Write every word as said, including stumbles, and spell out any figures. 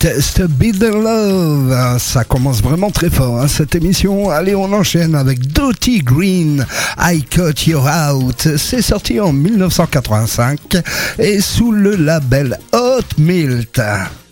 Test Beat the Love. Ça commence vraiment très fort, hein, cette émission. Allez, on enchaîne avec Dottie Green, I Cut You Out. C'est sorti en mille neuf cent quatre-vingt-cinq et sous le label Hot Milt.